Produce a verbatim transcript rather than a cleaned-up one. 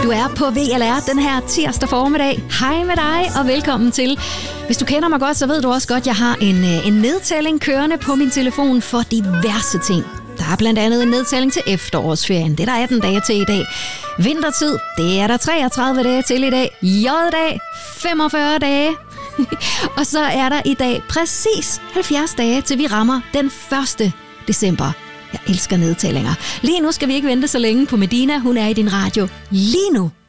Du er på V L R den her tirsdag formiddag. Hej med dig, og velkommen til. Hvis du kender mig godt, så ved du også godt, at jeg har en, en nedtælling kørende på min telefon for diverse ting. Der er blandt andet en nedtælling til efterårsferien. Det er der atten dage til i dag. Vintertid, det er der treogtredive dage til i dag. J-dag, femogfyrre dage. Og så er der i dag præcis halvfjerds dage, til vi rammer den første december. Jeg elsker nedtællinger. Lige nu skal vi ikke vente så længe på Medina. Hun er i din radio lige nu.